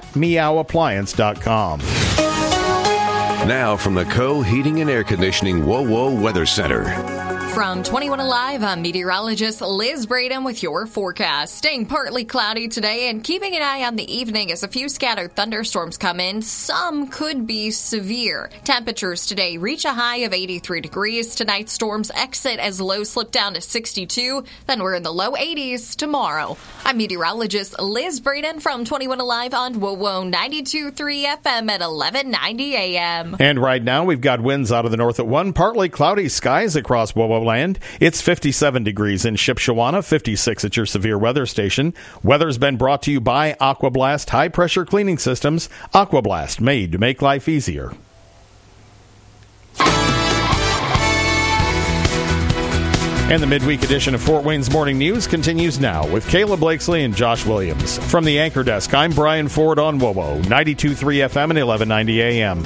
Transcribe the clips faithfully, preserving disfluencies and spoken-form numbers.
meow appliance dot com. Now from the Co Heating and Air Conditioning WoWo Weather Center. From twenty-one Alive, I'm meteorologist Liz Braden with your forecast. Staying partly cloudy today and keeping an eye on the evening as a few scattered thunderstorms come in. Some could be severe. Temperatures today reach a high of eighty-three degrees. Tonight, storms exit as lows slip down to sixty-two. Then we're in the low eighties tomorrow. I'm meteorologist Liz Braden from twenty-one Alive on WoWo ninety-two point three F M at eleven ninety A M. And right now, we've got winds out of the north at one, partly cloudy skies across WoWo land. It's fifty-seven degrees in Shipshewana, fifty-six at your severe weather station. Weather's been brought to you by Aquablast High Pressure Cleaning Systems. Aquablast, made to make life easier. And the midweek edition of Fort Wayne's Morning News continues now with Kayla Blakesley and Josh Williams. From the anchor desk, I'm Brian Ford on WoWo ninety-two point three F M and eleven ninety A M.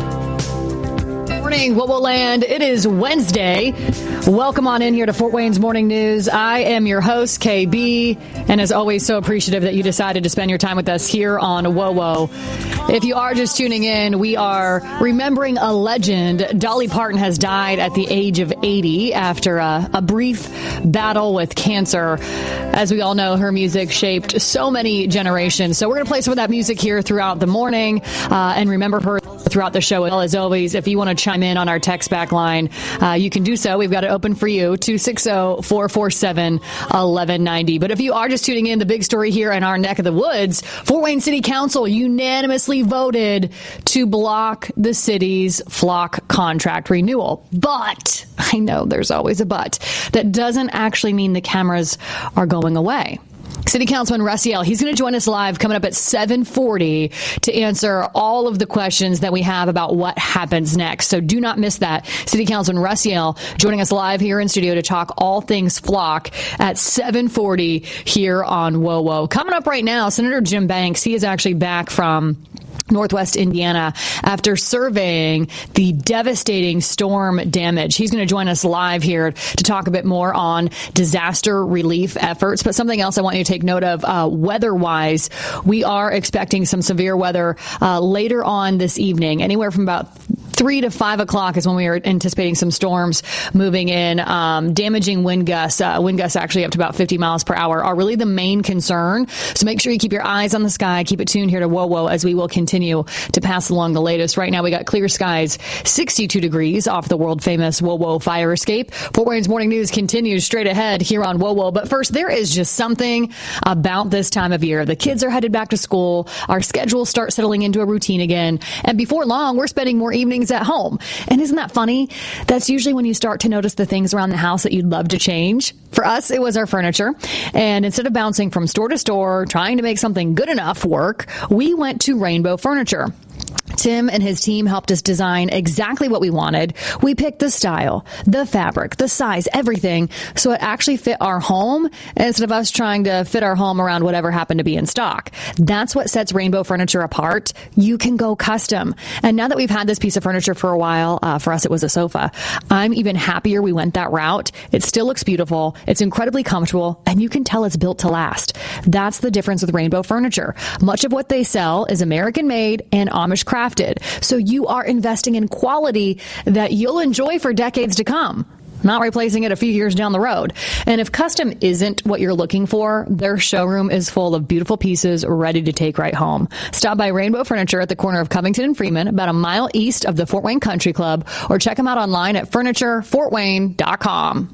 Morning, WoWo Land. It is Wednesday. Welcome on in here to Fort Wayne's Morning News. I am your host, K B, and as always, so appreciative that you decided to spend your time with us here on WoWo. If you are just tuning in, we are remembering a legend. Dolly Parton has died at the age of eighty after a, a brief battle with cancer. As we all know, her music shaped so many generations. So we're going to play some of that music here throughout the morning uh, and remember her throughout the show. As always, if you want to chime in on our text back line, uh, you can do so. We've got it open for you, two six zero, four four seven, one one nine zero. But if you are just tuning in, the big story here in our neck of the woods, Fort Wayne City Council unanimously voted to block the city's flock contract renewal. But, I know there's always a but, that doesn't actually mean the cameras are going away. City Councilman Russiel, he's going to join us live coming up at seven forty to answer all of the questions that we have about what happens next. So do not miss that. City Councilman Russiel joining us live here in studio to talk all things flock at seven forty here on WoWo. Coming up right now, Senator Jim Banks, he is actually back from Northwest Indiana after surveying the devastating storm damage. He's going to join us live here to talk a bit more on disaster relief efforts. But something else I want you to take note of, uh, weather-wise, we are expecting some severe weather uh, later on this evening, anywhere from about three to five o'clock is when we are anticipating some storms moving in. Um, damaging wind gusts, uh, wind gusts actually up to about fifty miles per hour are really the main concern. So make sure you keep your eyes on the sky. Keep it tuned here to WoWo as we will continue to pass along the latest. Right now we got clear skies, sixty-two degrees off the world famous WoWo fire escape. Fort Wayne's Morning News continues straight ahead here on WoWo. But first, there is just something about this time of year. The kids are headed back to school. Our schedules start settling into a routine again. And before long, we're spending more evenings at home. And isn't that funny? That's usually when you start to notice the things around the house that you'd love to change. For us, it was our furniture. And instead of bouncing from store to store, trying to make something good enough work, we went to Rainbow Furniture. Tim and his team helped us design exactly what we wanted. We picked the style, the fabric, the size, everything, so it actually fit our home instead of us trying to fit our home around whatever happened to be in stock. That's what sets Rainbow Furniture apart. You can go custom. And now that we've had this piece of furniture for a while, uh, for us it was a sofa, I'm even happier we went that route. It still looks beautiful, it's incredibly comfortable, and you can tell it's built to last. That's the difference with Rainbow Furniture. Much of what they sell is American-made and Amish crafted. So you are investing in quality that you'll enjoy for decades to come, not replacing it a few years down the road. And if custom isn't what you're looking for, their showroom is full of beautiful pieces ready to take right home. Stop by Rainbow Furniture at the corner of Covington and Freeman, about a mile east of the Fort Wayne Country Club, or check them out online at furniture fort wayne dot com.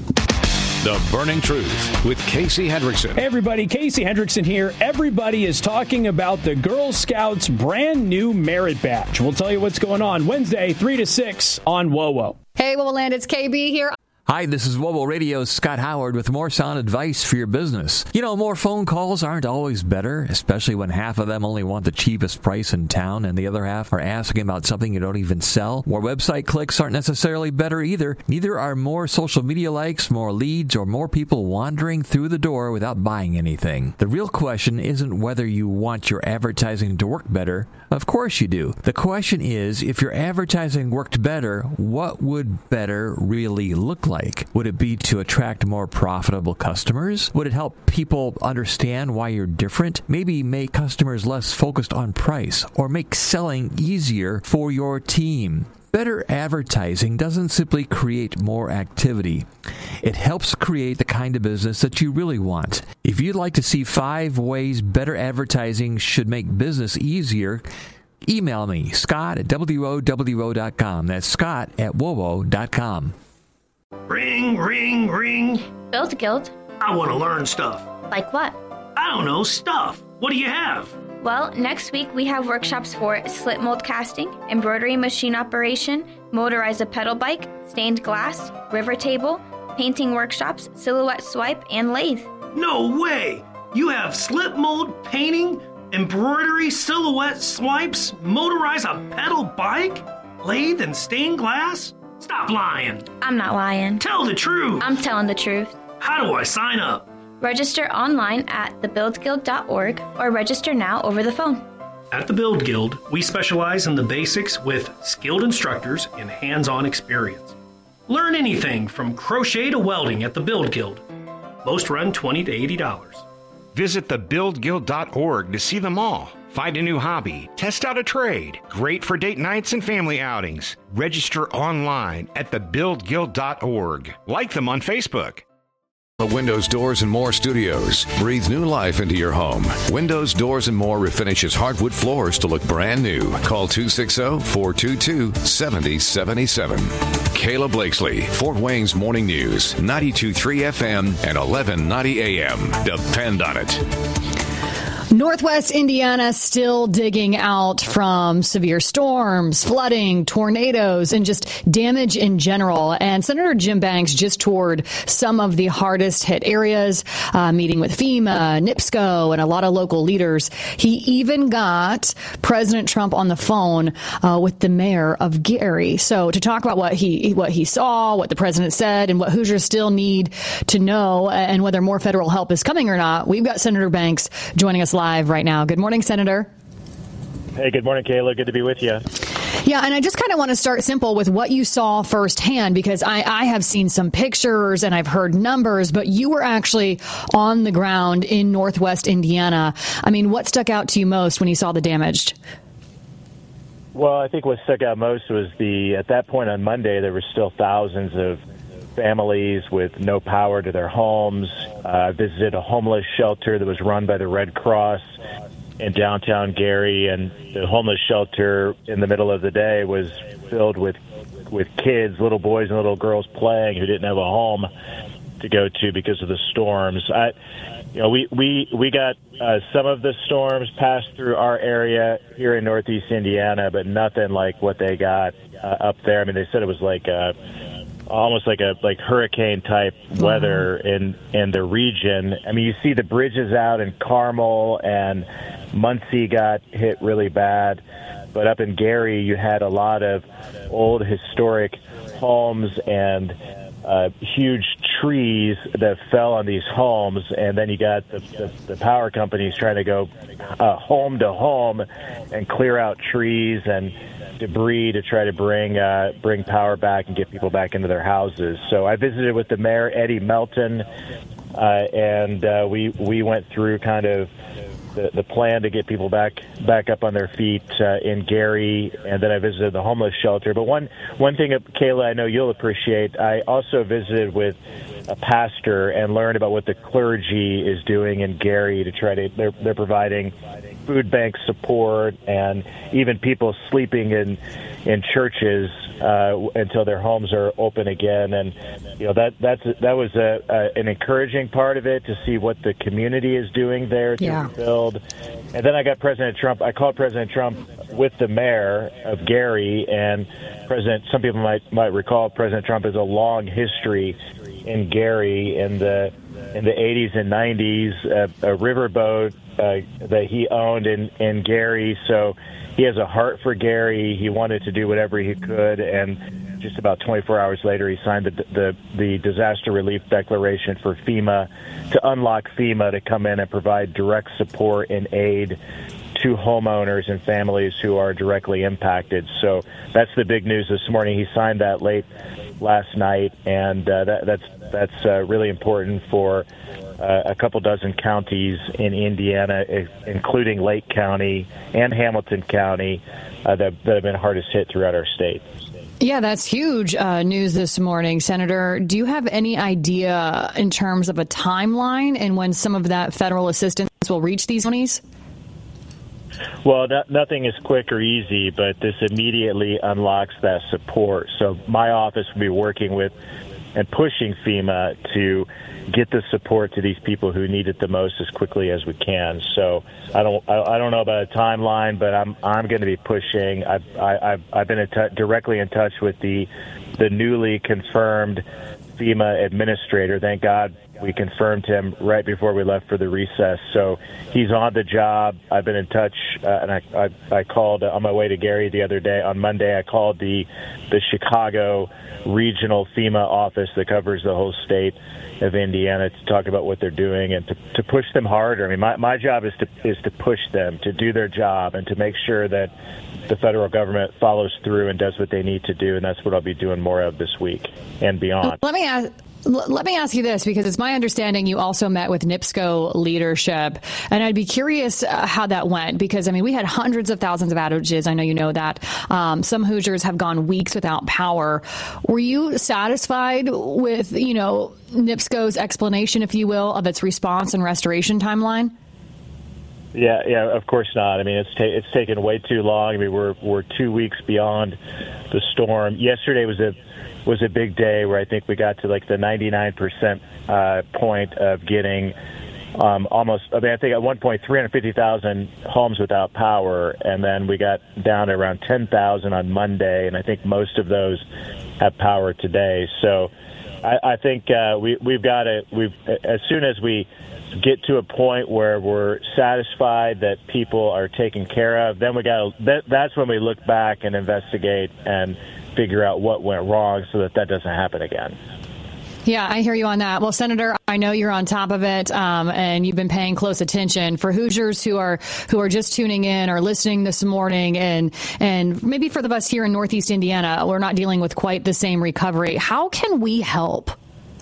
The Burning Truth with Casey Hendrickson. Hey everybody, Casey Hendrickson here. Everybody is talking about the Girl Scouts brand new merit badge. We'll tell you what's going on Wednesday, three to six on WoWo. Hey, WoWo Land, it's K B here. Hi, this is WoWo Radio's Scott Howard with more sound advice for your business. You know, more phone calls aren't always better, especially when half of them only want the cheapest price in town and the other half are asking about something you don't even sell. More website clicks aren't necessarily better either. Neither are more social media likes, more leads, or more people wandering through the door without buying anything. The real question isn't whether you want your advertising to work better. Of course you do. The question is, if your advertising worked better, what would better really look like? like? Would it be to attract more profitable customers? Would it help people understand why you're different? Maybe make customers less focused on price or make selling easier for your team. Better advertising doesn't simply create more activity. It helps create the kind of business that you really want. If you'd like to see five ways better advertising should make business easier, email me, Scott at W O W O dot com. That's Scott at W O W O dot com. Ring, ring, ring. Build Guild. I want to learn stuff. Like what? I don't know, stuff. What do you have? Well, next week we have workshops for slip mold casting, embroidery machine operation, motorize a pedal bike, stained glass, river table, painting workshops, silhouette swipe, and lathe. No way! You have slip mold, painting, embroidery, silhouette swipes, motorize a pedal bike, lathe, and stained glass? Stop lying. I'm not lying. Tell the truth. I'm telling the truth. How do I sign up? Register online at the build guild dot org or register now over the phone. At the Build Guild, we specialize in the basics with skilled instructors and hands-on experience. Learn anything from crochet to welding at the Build Guild. Most run twenty to eighty dollars. Visit the build guild dot org to see them all. Find a new hobby, test out a trade. Great for date nights and family outings. Register online at the build guild dot org. Like them on Facebook. Windows, Doors, and More Studios. Breathe new life into your home. Windows, Doors, and More refinishes hardwood floors to look brand new. Call two six zero, four two two, seven zero seven seven. Kayla Blakesley, Fort Wayne's Morning News, ninety-two point three F M and eleven ninety A M. Depend on it. Northwest Indiana still digging out from severe storms, flooding, tornadoes, and just damage in general. And Senator Jim Banks just toured some of the hardest hit areas, uh, meeting with FEMA, NIPSCO, and a lot of local leaders. He even got President Trump on the phone uh, with the mayor of Gary. So to talk about what he what he saw, what the president said, and what Hoosiers still need to know, and whether more federal help is coming or not, we've got Senator Banks joining us live right now. Good morning, Senator. Hey, good morning, Kayla. Good to be with you. Yeah, and I just kind of want to start simple with what you saw firsthand, because I, I have seen some pictures and I've heard numbers, but you were actually on the ground in Northwest Indiana. I mean, what stuck out to you most when you saw the damage? Well, I think what stuck out most was the, at that point on Monday, there were still thousands of families with no power to their homes. Uh, I visited a homeless shelter that was run by the Red Cross in downtown Gary, and the homeless shelter in the middle of the day was filled with with kids, little boys and little girls playing who didn't have a home to go to because of the storms. I, you know, we we we got uh, some of the storms passed through our area here in Northeast Indiana, but nothing like what they got uh, up there. I mean, they said it was like a almost like a like hurricane type weather in in the region. I mean, you see the bridges out in Carmel and Muncie got hit really bad, but up in Gary you had a lot of old historic homes and uh, huge trees that fell on these homes, and then you got the, the, the power companies trying to go uh, home to home and clear out trees and debris to try to bring uh, bring power back and get people back into their houses. So I visited with the mayor, Eddie Melton, uh, and uh, we we went through kind of the, the plan to get people back back up on their feet uh, in Gary, and then I visited the homeless shelter. But one one thing, Kayla, I know you'll appreciate, I also visited with a pastor and learned about what the clergy is doing in Gary to try to, they're, they're providing food bank support and even people sleeping in in churches uh, until their homes are open again. And you know that that's that was a, a an encouraging part of it, to see what the community is doing there to yeah. rebuild. And then I got President Trump. I called President Trump with the mayor of Gary, and President. Some people might might recall President Trump has a long history in Gary in the in the eighties and nineties, uh, a riverboat uh, that he owned in, in Gary. So he has a heart for Gary. He wanted to do whatever he could, and just about twenty-four hours later, he signed the the, the disaster relief declaration for FEMA to unlock FEMA to come in and provide direct support and aid to homeowners and families who are directly impacted. So that's the big news this morning. He signed that late last night, and uh, that, that's that's uh, really important for uh, a couple dozen counties in Indiana, including Lake County and Hamilton County, uh, that, that have been hardest hit throughout our state. Yeah, that's huge uh, news this morning, Senator. Do you have any idea in terms of a timeline and when some of that federal assistance will reach these counties? Well, no, nothing is quick or easy, but this immediately unlocks that support. So my office will be working with and pushing FEMA to get the support to these people who need it the most as quickly as we can. So I don't I, I don't know about a timeline, but I'm I'm going to be pushing. I've I, I've I've been in t- directly in touch with the the newly confirmed FEMA administrator. Thank God we confirmed him right before we left for the recess. So he's on the job. I've been in touch, uh, and I, I I called on my way to Gary the other day. On Monday, I called the the Chicago regional FEMA office that covers the whole state of Indiana to talk about what they're doing and to, to push them harder. I mean, my, my job is to is to push them to do their job and to make sure that the federal government follows through and does what they need to do, and that's what I'll be doing more of this week and beyond. Let me ask. Let me ask you this, because it's my understanding you also met with NIPSCO leadership, and I'd be curious uh, how that went, because, I mean, we had hundreds of thousands of outages. I know you know that. Um, some Hoosiers have gone weeks without power. Were you satisfied with, you know, NIPSCO's explanation, if you will, of its response and restoration timeline? Yeah, yeah, of course not. I mean, it's ta- it's taken way too long. I mean, we're we're two weeks beyond the storm. Yesterday was a was a big day where I think we got to like the ninety-nine percent uh, point of getting um, almost, I mean, I think at one point three hundred fifty thousand homes without power, and then we got down to around ten thousand on Monday, and I think most of those have power today. So I, I think uh, we, we've got to, we've, as soon as we get to a point where we're satisfied that people are taken care of, then we got to, that, that's when we look back and investigate and figure out what went wrong so that that doesn't happen again. Yeah, I hear you on that. Well, Senator, I know you're on top of it, um, and you've been paying close attention. For Hoosiers who are who are just tuning in or listening this morning, and and maybe for the of us here in Northeast Indiana, we're not dealing with quite the same recovery. How can we help?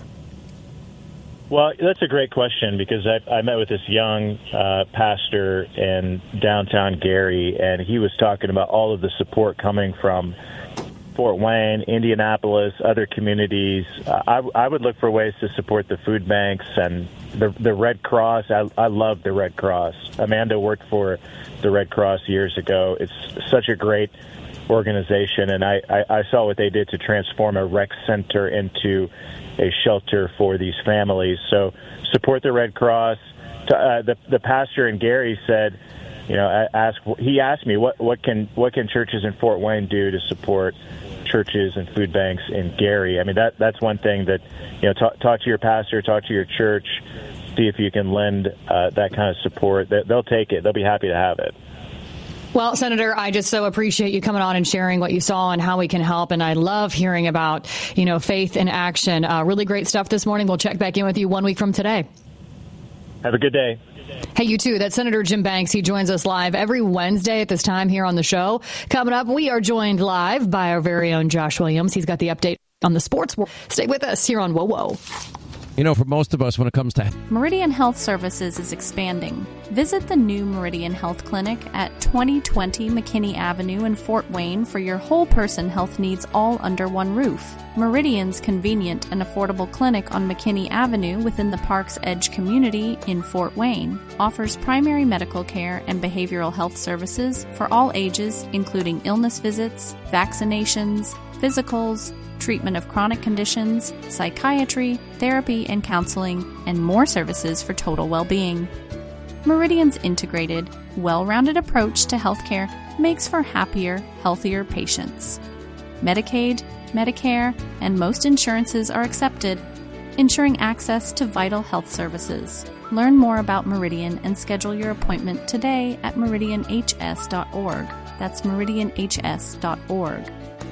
Well, that's a great question, because I, I met with this young uh, pastor in downtown Gary, and he was talking about all of the support coming from Fort Wayne, Indianapolis, other communities. Uh, I, I would look for ways to support the food banks and the, the Red Cross. I, I love the Red Cross. Amanda worked for the Red Cross years ago. It's such a great organization, and I, I, I saw what they did to transform a rec center into a shelter for these families. So support the Red Cross. Uh, the, the pastor in Gary said, you know, ask, he asked me, what, what can what can churches in Fort Wayne do to support churches and food banks in Gary? I mean, that that's one thing that, you know, talk, talk to your pastor, talk to your church, see if you can lend uh, that kind of support. They'll take it. They'll be happy to have it. Well, Senator, I just so appreciate you coming on and sharing what you saw and how we can help. And I love hearing about, you know, faith in action. Uh, really great stuff this morning. We'll check back in with you one week from today. Have a good day. Hey, you too. That's Senator Jim Banks. He joins us live every Wednesday at this time here on the show. Coming up, we are joined live by our very own Josh Williams. He's got the update on the sports world. Stay with us here on Whoa Whoa. You know, for most of us, when it comes to... Meridian Health Services is expanding. Visit the new Meridian Health Clinic at twenty twenty McKinney Avenue in Fort Wayne for your whole-person health needs all under one roof. Meridian's convenient and affordable clinic on McKinney Avenue within the Park's Edge community in Fort Wayne offers primary medical care and behavioral health services for all ages, including illness visits, vaccinations, physicals, treatment of chronic conditions, psychiatry, therapy and counseling, and more services for total well-being. Meridian's integrated, well-rounded approach to healthcare makes for happier, healthier patients. Medicaid, Medicare, and most insurances are accepted, ensuring access to vital health services. Learn more about Meridian and schedule your appointment today at meridian h s dot org. That's meridian h s dot org.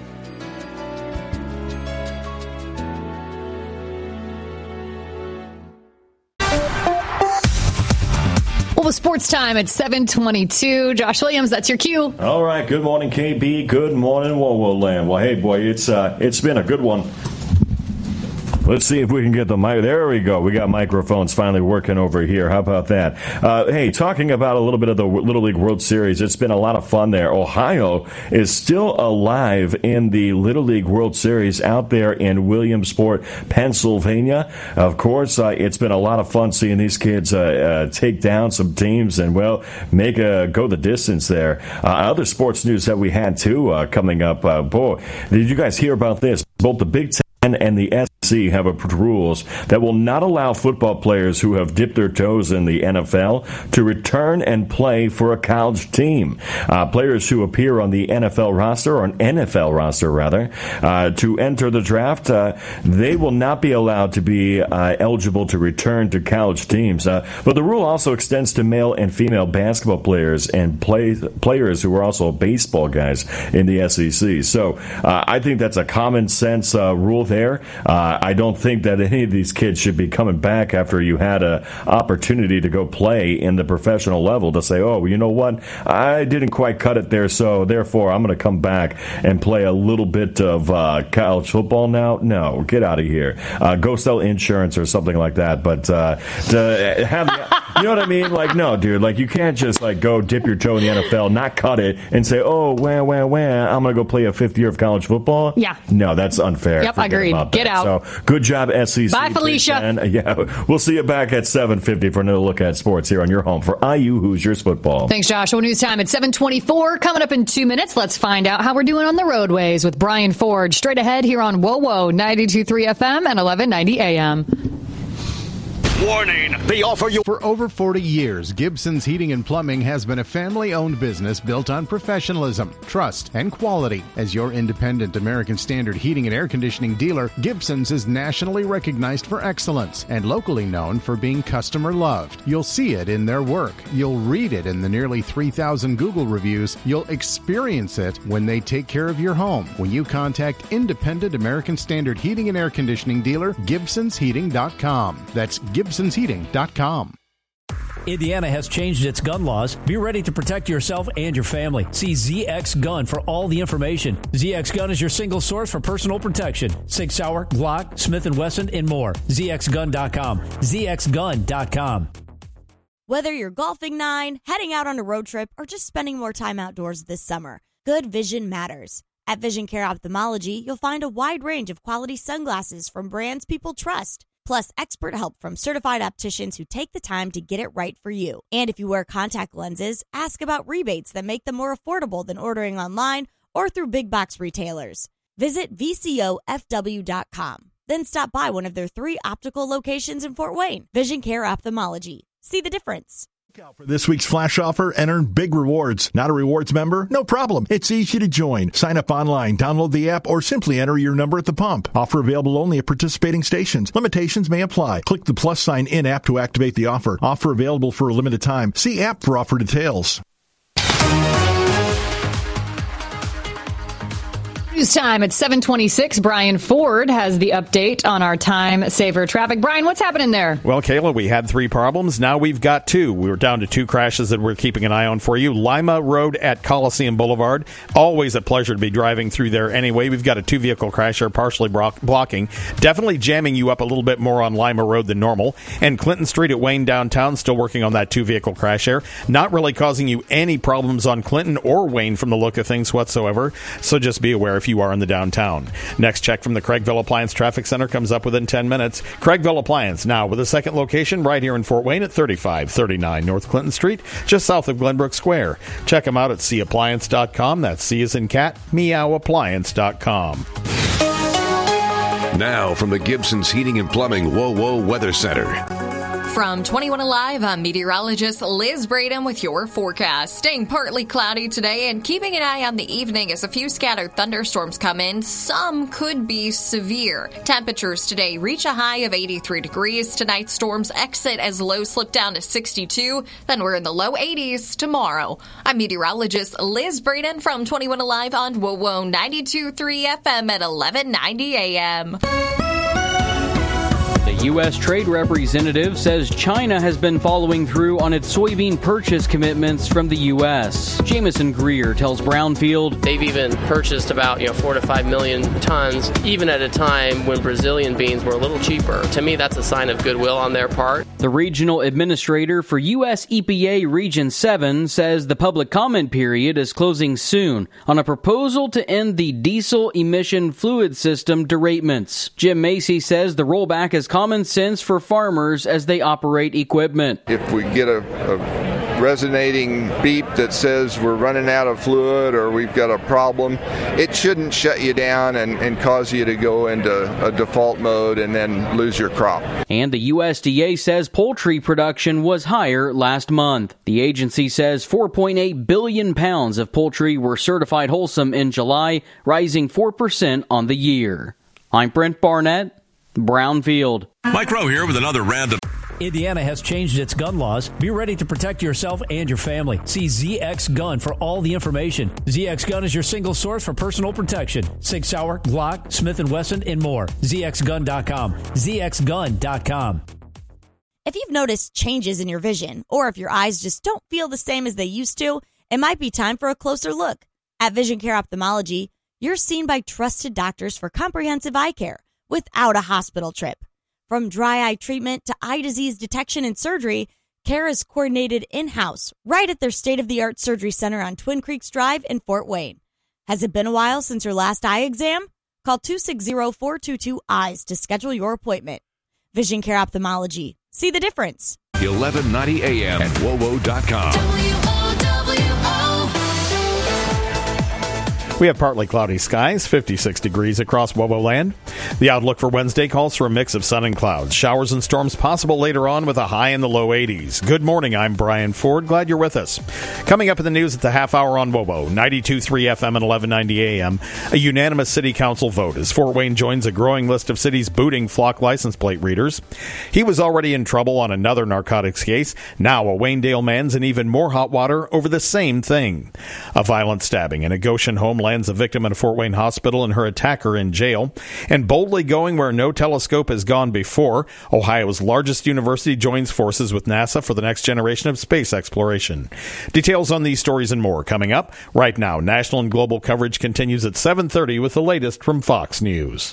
Well, sports time at seven twenty-two. Josh Williams, that's your cue. All right. Good morning, K B. Good morning, Whoa Whoa Land. Well, hey, boy, it's uh, it's been a good one Let's see if we can get the mic. There we go. We got microphones finally working over here. How about that? Uh, hey, talking about a little bit of the Little League World Series, it's been a lot of fun there. Ohio is still alive in the Little League World Series out there in Williamsport, Pennsylvania. Of course, uh, it's been a lot of fun seeing these kids uh, uh, take down some teams and, well, make a go the distance there. Uh, other sports news that we had, too, uh, coming up. Uh, boy, did you guys hear about this? Both the Big Ten and the S E C have approved rules that will not allow football players who have dipped their toes in the N F L to return and play for a college team. Uh, players who appear on the N F L roster, or an N F L roster rather, uh, to enter the draft, uh, they will not be allowed to be uh, eligible to return to college teams. Uh, but the rule also extends to male and female basketball players and play, players who are also baseball guys in the S E C. So uh, I think that's a common sense uh, rule there. Uh, I don't think that any of these kids should be coming back after you had an opportunity to go play in the professional level to say, oh, you know what, I didn't quite cut it there, so therefore I'm going to come back and play a little bit of uh, college football now. No, get out of here. Uh, go sell insurance or something like that. But uh, to have, the, you know what I mean? Like, no, dude, like you can't just like go dip your toe in the N F L, not cut it, and say, oh, wah, wah, wah, I'm going to go play a fifth year of college football. Yeah. No, that's unfair. Yep, Forget agreed. about Get that. out. So good job, S E C. Bye, Felicia. And, yeah, we'll see you back at seven fifty for another look at sports here on your home for I U Hoosiers football. Thanks, Joshua. News time at seven twenty-four. Coming up in two minutes, let's find out how we're doing on the roadways with Brian Ford. Straight ahead here on Whoa Whoa, ninety-two point three F M and eleven ninety A M. Warning! They offer you. For over forty years, Gibson's Heating and Plumbing has been a family-owned business built on professionalism, trust, and quality. As your independent American Standard heating and air conditioning dealer, Gibson's is nationally recognized for excellence and locally known for being customer-loved. You'll see it in their work. You'll read it in the nearly three thousand Google reviews. You'll experience it when they take care of your home. When you contact independent American Standard heating and air conditioning dealer, Gibsons Heating dot com. That's Gibsons Heating dot com. Indiana has changed its gun laws. Be ready to protect yourself and your family. See Z X Gun for all the information. Z X Gun is your single source for personal protection. Sig Sauer, Glock, Smith and Wesson, and more. Z X gun dot com. Z X gun dot com. Whether you're golfing nine, heading out on a road trip, or just spending more time outdoors this summer, good vision matters. At Vision Care Ophthalmology, you'll find a wide range of quality sunglasses from brands people trust. Plus, expert help from certified opticians who take the time to get it right for you. And if you wear contact lenses, ask about rebates that make them more affordable than ordering online or through big box retailers. Visit V C O F W dot com. Then stop by one of their three optical locations in Fort Wayne. Vision Care Ophthalmology. See the difference. For this week's flash offer and earn big rewards. Not a rewards member? No problem. It's easy to join. Sign up online, download the app, or simply enter your number at the pump. Offer available only at participating stations. Limitations may apply. Click the plus sign in app to activate the offer. Offer available for a limited time. See app for offer details. News time at seven twenty-six. Brian Ford has the update on our time saver traffic. Brian, what's happening there? Well, Kayla, we had three problems. Now we've got two. We were down to two crashes that we're keeping an eye on for you. Lima Road at Coliseum Boulevard. Always a pleasure to be driving through there anyway. We've got a two-vehicle crash there, partially block- blocking. Definitely jamming you up a little bit more on Lima Road than normal. And Clinton Street at Wayne downtown, still working on that two-vehicle crash there. Not really causing you any problems on Clinton or Wayne from the look of things whatsoever. So just be aware if you are in the downtown. Next check from the Craigville Appliance Traffic Center comes up within ten minutes. Craigville Appliance now with a second location right here in Fort Wayne at thirty-five thirty-nine North Clinton Street, just south of Glenbrook Square. Check them out at C appliance dot com. That's C as in cat, meow appliance dot com. Now from the Gibson's Heating and Plumbing Whoa Whoa Weather Center. From twenty-one Alive, I'm meteorologist Liz Braden with your forecast. Staying partly cloudy today and keeping an eye on the evening as a few scattered thunderstorms come in. Some could be severe. Temperatures today reach a high of eighty-three degrees. Tonight's storms exit as lows slip down to sixty-two. Then we're in the low eighties tomorrow. I'm meteorologist Liz Braden from twenty-one Alive on Whoa Whoa ninety-two point three F M at eleven ninety A M. The U S trade representative says China has been following through on its soybean purchase commitments from the U S. Jameson Greer tells Brownfield they've even purchased about you know four to five million tons, even at a time when Brazilian beans were a little cheaper. To me, that's a sign of goodwill on their part. The regional administrator for U S E P A Region seven says the public comment period is closing soon on a proposal to end the diesel emission fluid system deratements. Jim Macy says the rollback is common sense for farmers as they operate equipment. If we get a, a resonating beep that says we're running out of fluid or we've got a problem, it shouldn't shut you down and, and cause you to go into a default mode and then lose your crop. And the U S D A says poultry production was higher last month. The agency says four point eight billion pounds of poultry were certified wholesome in July, rising four percent on the year. I'm Brent Barnett, Brownfield. Mike Rowe here with another random. Indiana has changed its gun laws. Be ready to protect yourself and your family. See Z X Gun for all the information. Z X Gun is your single source for personal protection. Sig Sauer, Glock, Smith and Wesson, and more. Z X gun dot com. Z X gun dot com. If you've noticed changes in your vision, or if your eyes just don't feel the same as they used to, it might be time for a closer look. At Vision Care Ophthalmology, you're seen by trusted doctors for comprehensive eye care without a hospital trip. From dry eye treatment to eye disease detection and surgery, care is coordinated in-house right at their state-of-the-art surgery center on Twin Creeks Drive in Fort Wayne. Has it been a while since your last eye exam? Call two six zero, four two two, E Y E S to schedule your appointment. Vision Care Ophthalmology. See the difference. eleven ninety A M at W O W O dot com. We have partly cloudy skies, fifty-six degrees across W O W O land. The outlook for Wednesday calls for a mix of sun and clouds. Showers and storms possible later on with a high in the low eighties. Good morning, I'm Brian Ford. Glad you're with us. Coming up in the news at the half hour on W O W O, ninety-two point three F M and eleven ninety A M, a unanimous city council vote as Fort Wayne joins a growing list of cities booting flock license plate readers. He was already in trouble on another narcotics case. Now a Waynedale man's in even more hot water over the same thing. A violent stabbing in a Goshen home lands a victim in a Fort Wayne hospital and her attacker in jail. And boldly going where no telescope has gone before, Ohio's largest university joins forces with NASA for the next generation of space exploration. Details on these stories and more coming up right now. National and global coverage continues at seven thirty with the latest from Fox News.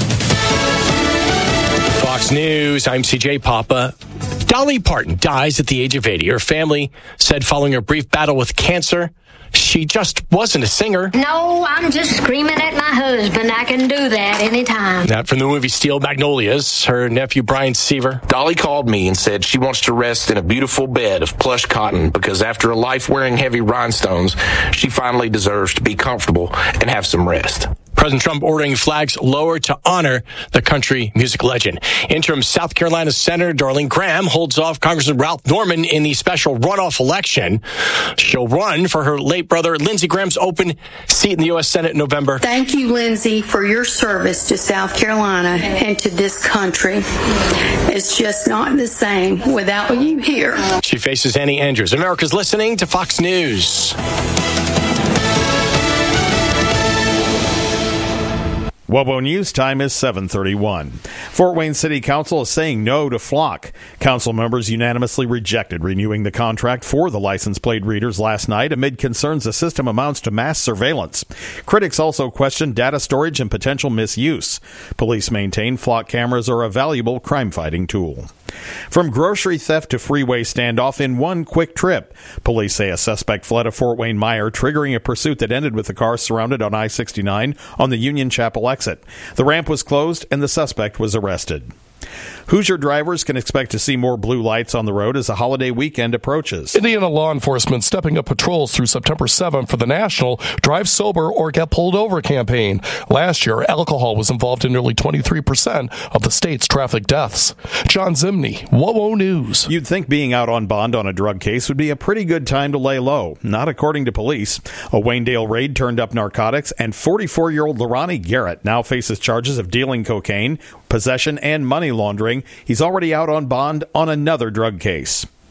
Fox News, I'm C J Papa. Dolly Parton dies at the age of eighty. Her family said following a brief battle with cancer, she just wasn't a singer. No, I'm just screaming at my husband. I can do that anytime. That from the movie Steel Magnolias, her nephew Brian Seaver. Dolly called me and said she wants to rest in a beautiful bed of plush cotton because after a life wearing heavy rhinestones, she finally deserves to be comfortable and have some rest. President Trump ordering flags lowered to honor the country music legend. Interim South Carolina Senator Darlene Graham holds off Congressman Ralph Norman in the special runoff election. She'll run for her late brother Lindsey Graham's open seat in the U S Senate in November. Thank you, Lindsey, for your service to South Carolina and to this country. It's just not the same without you here. She faces Annie Andrews. America's listening to Fox News. W O W O News time is seven thirty-one. Fort Wayne City Council is saying no to Flock. Council members unanimously rejected renewing the contract for the license plate readers last night amid concerns the system amounts to mass surveillance. Critics also questioned data storage and potential misuse. Police maintain Flock cameras are a valuable crime-fighting tool. From grocery theft to freeway standoff in one quick trip. Police say a suspect fled a Fort Wayne Meijer, triggering a pursuit that ended with the car surrounded on I sixty-nine on the Union Chapel exit. The ramp was closed and the suspect was arrested. Hoosier drivers can expect to see more blue lights on the road as the holiday weekend approaches. Indiana law enforcement stepping up patrols through September seventh for the national Drive Sober or Get Pulled Over campaign. Last year, alcohol was involved in nearly twenty-three percent of the state's traffic deaths. John Zimney, W O W O News. You'd think being out on bond on a drug case would be a pretty good time to lay low. Not according to police. A Waynedale raid turned up narcotics, and forty-four-year-old Lorani Garrett now faces charges of dealing cocaine, possession, and money laundering. He's already out on bond on another drug case.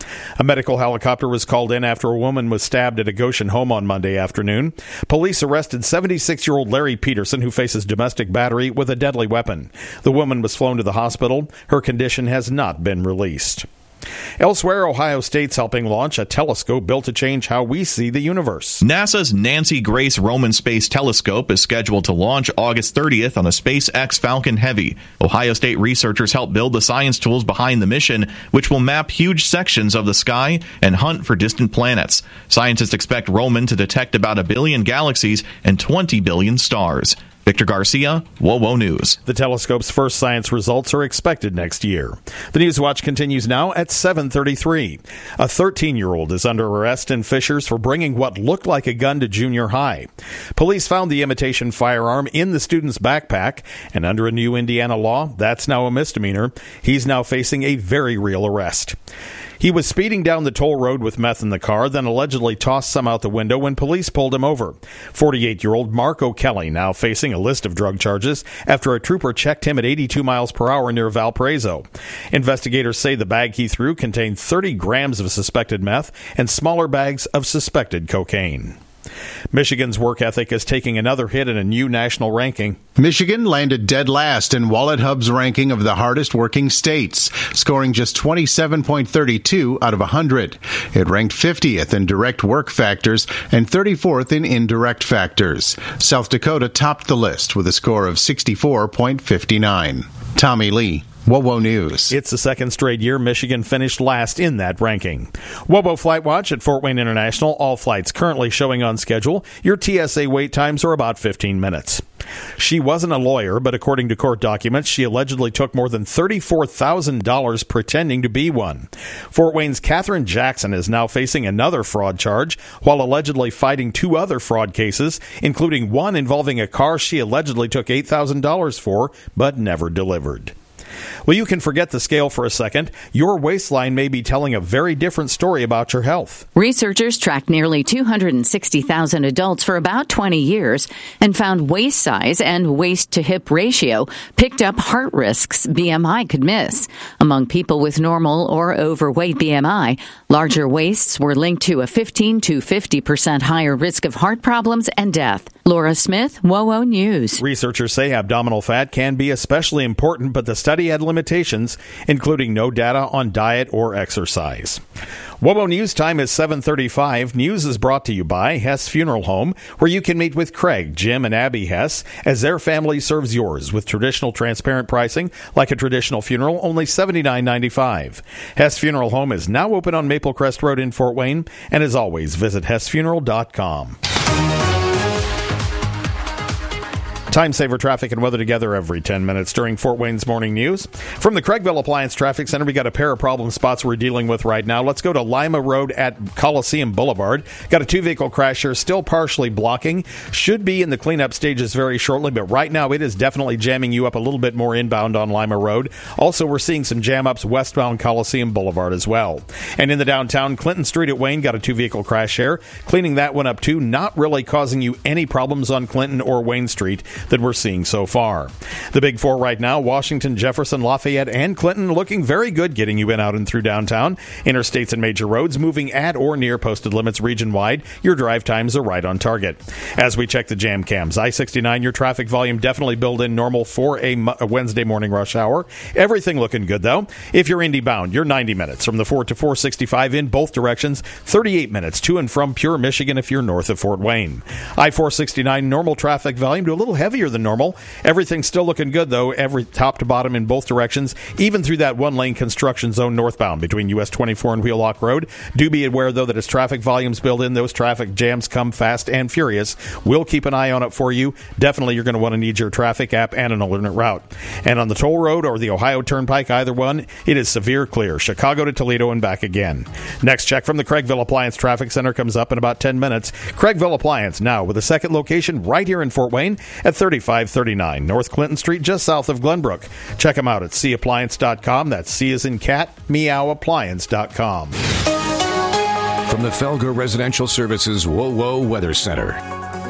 A medical helicopter was called in after a woman was stabbed at a Goshen home on Monday afternoon. Police arrested seventy-six-year-old Larry Peterson, who faces domestic battery with a deadly weapon. The woman was flown to the hospital. Her condition has not been released. Elsewhere, Ohio State's helping launch a telescope built to change how we see the universe. NASA's Nancy Grace Roman Space Telescope is scheduled to launch August thirtieth on a SpaceX Falcon Heavy. Ohio State researchers helped build the science tools behind the mission, which will map huge sections of the sky and hunt for distant planets. Scientists expect Roman to detect about a billion galaxies and twenty billion stars. Victor Garcia, WOWO News. The telescope's first science results are expected next year. The News Watch continues now at seven thirty-three. A thirteen-year-old is under arrest in Fishers for bringing what looked like a gun to junior high. Police found the imitation firearm in the student's backpack, and under a new Indiana law, that's now a misdemeanor. He's now facing a very real arrest. He was speeding down the toll road with meth in the car, then allegedly tossed some out the window when police pulled him over. forty-eight-year-old Mark O'Kelly now facing a list of drug charges after a trooper checked him at eighty-two miles per hour near Valparaiso. Investigators say the bag he threw contained thirty grams of suspected meth and smaller bags of suspected cocaine. Michigan's work ethic is taking another hit in a new national ranking. Michigan landed dead last in Wallet Hub's ranking of the hardest working states, scoring just twenty-seven point three two out of one hundred. It ranked fiftieth in direct work factors and thirty-fourth in indirect factors. South Dakota topped the list with a score of sixty-four point five nine. Tommy Lee, WOWO News. It's the second straight year Michigan finished last in that ranking. WOWO Flight Watch at Fort Wayne International. All flights currently showing on schedule. Your T S A wait times are about fifteen minutes. She wasn't a lawyer, but according to court documents, she allegedly took more than thirty-four thousand dollars pretending to be one. Fort Wayne's Catherine Jackson is now facing another fraud charge while allegedly fighting two other fraud cases, including one involving a car she allegedly took eight thousand dollars for but never delivered. Well, you can forget the scale for a second. Your waistline may be telling a very different story about your health. Researchers tracked nearly two hundred sixty thousand adults for about twenty years and found waist size and waist-to-hip ratio picked up heart risks B M I could miss. Among people with normal or overweight B M I, larger waists were linked to a fifteen to fifty percent higher risk of heart problems and death. Laura Smith, WOWO News. Researchers say abdominal fat can be especially important, but the study had limitations, including no data on diet or exercise. WOWO News time is seven thirty-five. News is brought to you by Hess Funeral Home, where you can meet with Craig, Jim, and Abby Hess as their family serves yours with traditional transparent pricing like a traditional funeral, only seventy-nine ninety-five. Hess Funeral Home is now open on Maple Crest Road in Fort Wayne, and as always, visit hess funeral dot com. Time saver traffic and weather together every ten minutes during Fort Wayne's Morning News. From the Craigville Appliance Traffic Center, we got a pair of problem spots we're dealing with right now. Let's go to Lima Road at Coliseum Boulevard. Got a two-vehicle crash here, still partially blocking. Should be in the cleanup stages very shortly, but right now it is definitely jamming you up a little bit more inbound on Lima Road. Also, we're seeing some jam-ups westbound Coliseum Boulevard as well. And in the downtown, Clinton Street at Wayne got a two-vehicle crash here. Cleaning that one up too, not really causing you any problems on Clinton or Wayne Street that we're seeing so far. The big four right now, Washington, Jefferson, Lafayette, and Clinton, looking very good getting you in, out, and through downtown. Interstates and major roads moving at or near posted limits region-wide. Your drive times are right on target. As we check the jam cams, I sixty-nine, your traffic volume definitely built in normal for a, a Wednesday morning rush hour. Everything looking good, though. If you're Indy bound, you're ninety minutes from the four to four sixty-five in both directions, thirty-eight minutes to and from Pure, Michigan if you're north of Fort Wayne. I four sixty-nine, normal traffic volume to a little heavier than normal. Everything's still looking good, though, every top to bottom in both directions, even through that one-lane construction zone northbound between U S twenty-four and Wheelock Road. Do be aware, though, that as traffic volumes build in, those traffic jams come fast and furious. We'll keep an eye on it for you. Definitely, you're going to want to need your traffic app and an alternate route. And on the toll road or the Ohio Turnpike, either one, it is severe clear. Chicago to Toledo and back again. Next check from the Craigville Appliance Traffic Center comes up in about ten minutes. Craigville Appliance now with a second location right here in Fort Wayne at thirty-five thirty-nine North Clinton Street, just south of Glenbrook. Check them out at c appliance dot com. That's C as in cat, meow appliance dot com. From the Felger Residential Services WOWO Weather Center.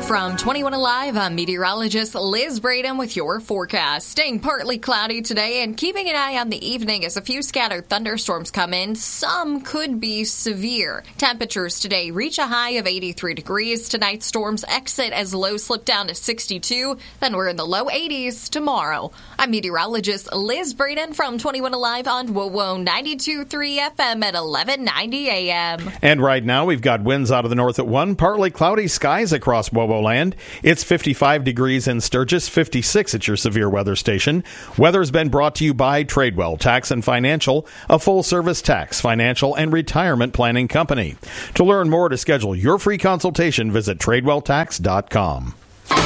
From twenty-one Alive, I'm meteorologist Liz Braden with your forecast. Staying partly cloudy today and keeping an eye on the evening as a few scattered thunderstorms come in. Some could be severe. Temperatures today reach a high of eighty-three degrees. Tonight's storms exit as lows slip down to sixty-two. Then we're in the low eighties tomorrow. I'm meteorologist Liz Braden from twenty-one Alive on WOWO ninety-two point three F M at eleven ninety A M. And right now we've got winds out of the north at one, partly cloudy skies across WOWO land. It's fifty-five degrees in Sturgis, fifty-six at your severe weather station. Weather's been brought to you by Tradewell Tax and Financial, a full-service tax, financial, and retirement planning company. To learn more, to schedule your free consultation, visit tradewell tax dot com.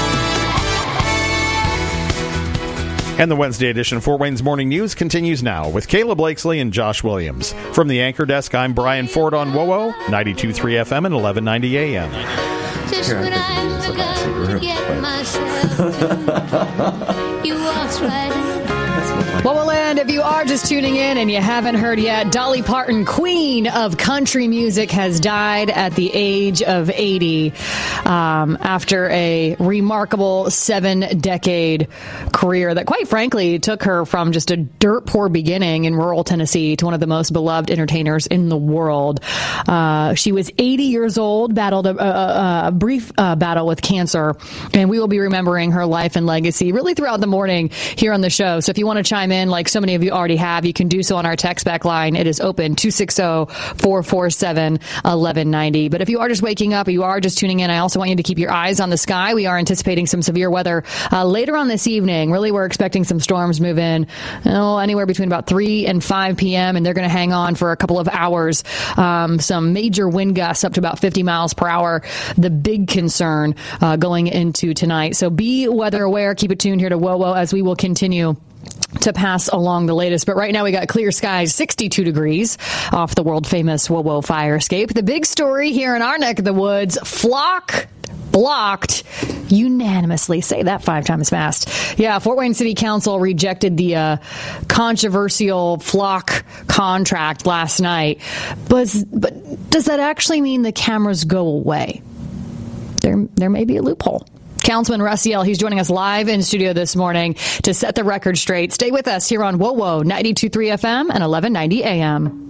And the Wednesday edition of Fort Wayne's Morning News continues now with Kayla Blakesley and Josh Williams. From the anchor desk, I'm Brian Ford on WOWO, ninety-two point three F M and eleven ninety A M. Just when I forgot to get myself to, you walked right in. WOWO Land, if you are just tuning in and you haven't heard yet, Dolly Parton, queen of country music, has died at the age of eighty um, after a remarkable seven-decade career that, quite frankly, took her from just a dirt-poor beginning in rural Tennessee to one of the most beloved entertainers in the world. Uh, she was eighty years old, battled a, a, a brief uh, battle with cancer, and we will be remembering her life and legacy really throughout the morning here on the show. So if you want to chime in, like so many of you already have, you can do so on our text back line. It is open, two six zero, four four seven, one one nine zero. But if you are just waking up, or you are just tuning in, I also want you to keep your eyes on the sky. We are anticipating some severe weather uh, later on this evening. Really, we're expecting some storms move in oh, anywhere between about three and five p.m., and they're going to hang on for a couple of hours. Um, some major wind gusts up to about fifty miles per hour. The big concern uh, going into tonight. So be weather aware. Keep it tuned here to WOWO as we will continue to pass along the latest. But right now we got clear skies, sixty-two degrees off the world famous WOWO fire escape. The big story here in our neck of the woods, flock blocked unanimously. Say that five times fast. Yeah, Fort Wayne City Council rejected the uh, controversial flock contract last night. But, but does that actually mean the cameras go away? There, there may be a loophole. Councilman Russiel, he's joining us live in studio this morning to set the record straight. Stay with us here on WOWO ninety-two point three F M and eleven ninety A M.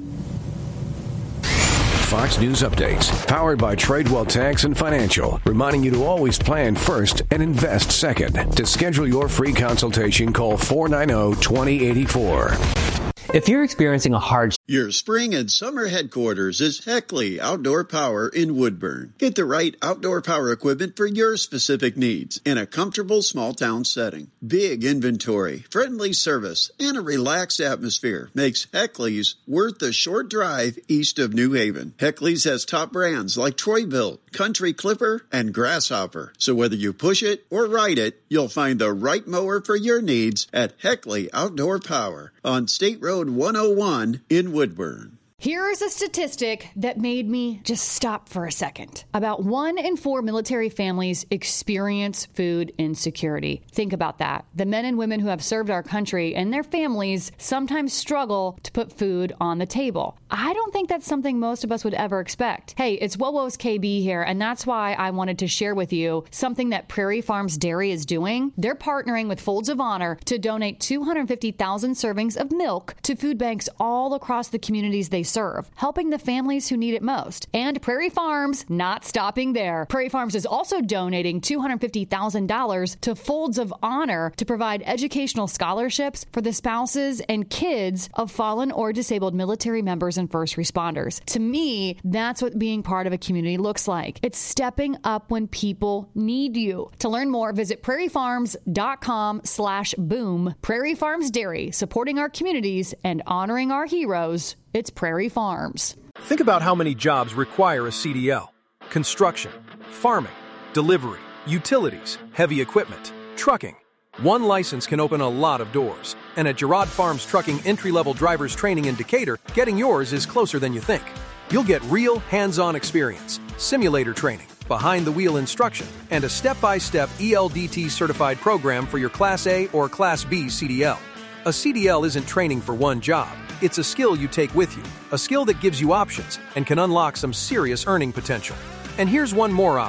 Fox News Updates, powered by Tradewell Tax and Financial, reminding you to always plan first and invest second. To schedule your free consultation, call four nine zero, two zero eight four. If you're experiencing a hard... Your spring and summer headquarters is Heckley Outdoor Power in Woodburn. Get the right outdoor power equipment for your specific needs in a comfortable small town setting. Big inventory, friendly service, and a relaxed atmosphere makes Heckley's worth the short drive east of New Haven. Heckley's has top brands like Troy-Bilt, Country Clipper, and Grasshopper. So whether you push it or ride it, you'll find the right mower for your needs at Heckley Outdoor Power on State Road one oh one in Woodburn. Here is a statistic that made me just stop for a second. About one in four military families experience food insecurity. Think about that. The men and women who have served our country and their families sometimes struggle to put food on the table. I don't think that's something most of us would ever expect. Hey, it's WOWO's K B here, and that's why I wanted to share with you something that Prairie Farms Dairy is doing. They're partnering with Folds of Honor to donate two hundred fifty thousand servings of milk to food banks all across the communities they serve, helping the families who need it most. And Prairie Farms not stopping there. Prairie Farms is also donating two hundred fifty thousand dollars to Folds of Honor to provide educational scholarships for the spouses and kids of fallen or disabled military members and first responders. To me, that's what being part of a community looks like. It's stepping up when people need you. To learn more, visit prairiefarms.com slash boom. Prairie Farms Dairy, supporting our communities and honoring our heroes. It's Prairie Farms. Think about how many jobs require a C D L. Construction, farming, delivery, utilities, heavy equipment, trucking. One license can open a lot of doors. And at Girard Farms Trucking Entry-Level Drivers Training in Decatur, getting yours is closer than you think. You'll get real hands-on experience, simulator training, behind-the-wheel instruction, and a step-by-step E L D T certified program for your Class A or Class B C D L. A C D L isn't training for one job. It's a skill you take with you, a skill that gives you options and can unlock some serious earning potential. And here's one more option.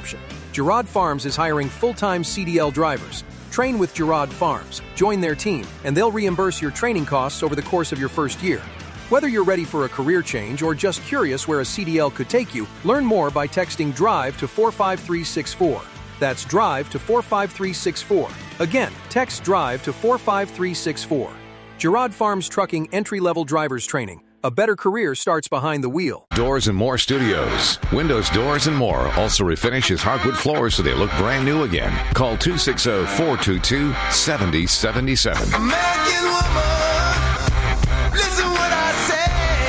Girard Farms is hiring full-time C D L drivers. Train with Girard Farms, join their team, and they'll reimburse your training costs over the course of your first year. Whether you're ready for a career change or just curious where a C D L could take you, learn more by texting DRIVE to four five three six four. That's DRIVE to four five three six four. Again, text DRIVE to four five three six four. Girard Farms Trucking entry-level drivers training. A better career starts behind the wheel. Doors and More Studios. Windows, doors, and more also refinishes hardwood floors so they look brand new again. Call two six zero, four two two, seven zero seven seven. American woman, listen what I say.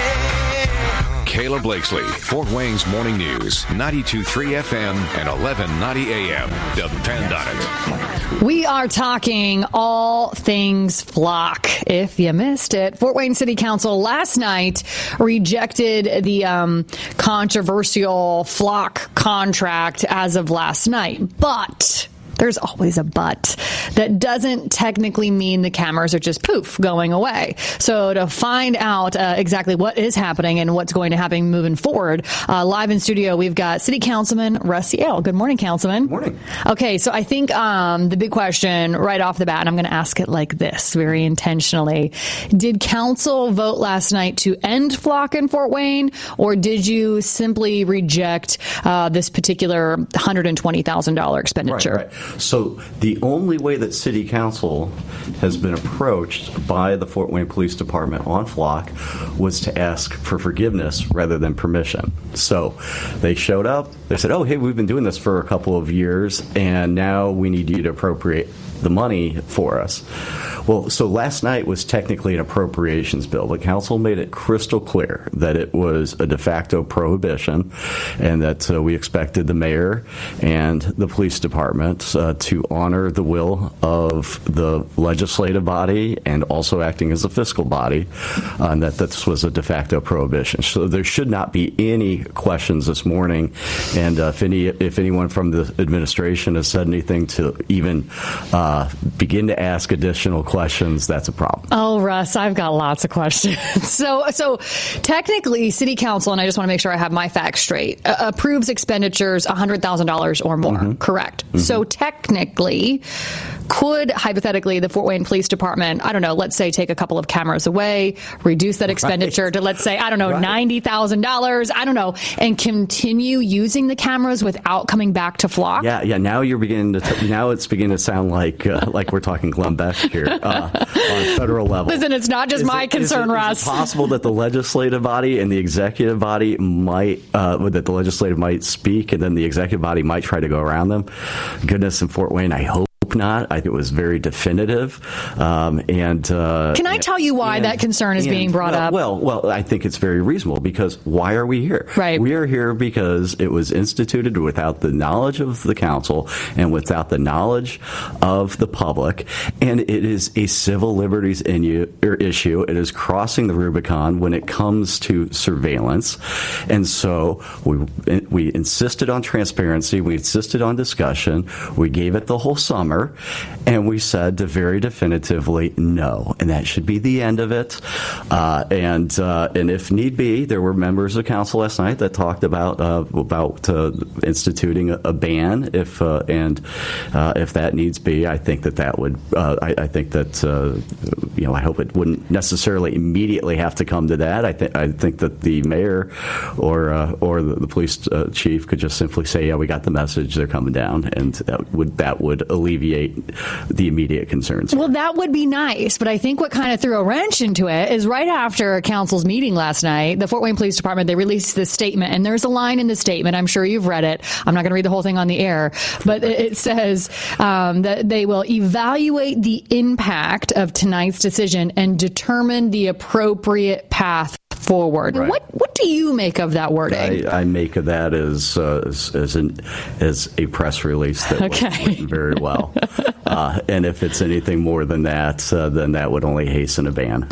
Kayla Blakesley, Fort Wayne's Morning News, ninety-two point three F M and eleven ninety A M. Depend on it. We are talking all things flock. If you missed it, Fort Wayne City Council last night rejected the um, controversial flock contract as of last night. But there's always a but. That doesn't technically mean the cameras are just poof, going away. So to find out uh, exactly what is happening and what's going to happen moving forward, uh, live in studio, we've got City Councilman Russ Yale. Good morning, Councilman. Good morning. Okay, so I think um, the big question right off the bat, and I'm going to ask it like this very intentionally. Did council vote last night to end flock in Fort Wayne, or did you simply reject uh, this particular one hundred twenty thousand dollars expenditure? Right, right. So the only way that City Council has been approached by the Fort Wayne Police Department on flock was to ask for forgiveness rather than permission. So they showed up, they said, oh, hey, we've been doing this for a couple of years, and now we need you to appropriate the money for us. Well, so last night was technically an appropriations bill, but council made it crystal clear that it was a de facto prohibition, and that uh, we expected the mayor and the police department uh, to honor the will of the legislative body and also acting as a fiscal body, uh, and that this was a de facto prohibition. So there should not be any questions this morning, and uh, if any, if anyone from the administration has said anything to even uh, begin to ask additional questions, that's a problem. Oh, Russ, I've got lots of questions. so, so technically, City Council, and I just want to make sure I have my facts straight, uh, approves expenditures one hundred thousand dollars or more, mm-hmm. correct? Mm-hmm. So technically, could, hypothetically, the Fort Wayne Police Department, I don't know, let's say take a couple of cameras away, reduce that expenditure right. to, let's say, I don't know, right. ninety thousand dollars, I don't know, and continue using the cameras without coming back to flock? Yeah, yeah. Now you're beginning to, t- now it's beginning to sound like uh, like we're talking Glenn Beck here uh, on federal level. Listen, it's not just is my it, concern, is it, Russ. Is it possible that the legislative body and the executive body might, uh, that the legislative might speak and then the executive body might try to go around them? Goodness, in Fort Wayne, I hope not. I think it was very definitive. Um, and uh, Can I tell you why and, that concern is and, being brought well, up? Well, well, I think it's very reasonable, because why are we here? Right. We are here because it was instituted without the knowledge of the council and without the knowledge of the public, and it is a civil liberties in, er, issue. It is crossing the Rubicon when it comes to surveillance, and so we we insisted on transparency. We insisted on discussion. We gave it the whole summer. And we said to very definitively no, and that should be the end of it. Uh, and uh, and if need be, there were members of council last night that talked about uh, about uh, instituting a, a ban if uh, and uh, if that needs be. I think that that would. Uh, I, I think that uh, you know. I hope it wouldn't necessarily immediately have to come to that. I think I think that the mayor or uh, or the, the police uh, chief could just simply say, yeah, we got the message. They're coming down, and that would that would alleviate the immediate concerns. Well, that would be nice, but I think what kind of threw a wrench into it is right after council's meeting last night, the Fort Wayne Police Department, they released this statement, and there's a line in the statement, I'm sure you've read it, I'm not going to read the whole thing on the air, but it says um, that they will evaluate the impact of tonight's decision and determine the appropriate path forward. Right. What what do you make of that wording? I, I make of that as uh, as as, an, as a press release that okay. was written very well. uh, and if it's anything more than that, uh, then that would only hasten a ban.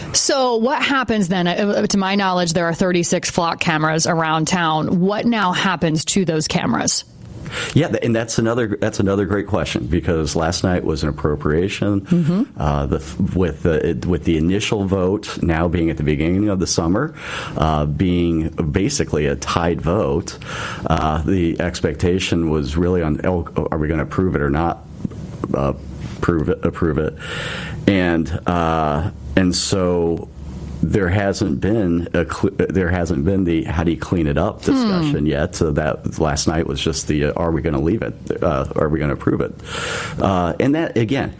So what happens then? Uh, to my knowledge, there are thirty-six flock cameras around town. What now happens to those cameras? Yeah, and that's another that's another great question, because last night was an appropriation mm-hmm. uh, the, with the with the initial vote now being at the beginning of the summer, uh, being basically a tied vote. Uh, the expectation was really on, oh, are we going to approve it or not? Uh, approve it, approve it, and uh, and so. There hasn't been a cl- there hasn't been the how do you clean it up discussion hmm. yet. So that last night was just the uh, are we going to leave it? Uh, are we going to approve it? Uh, and that again.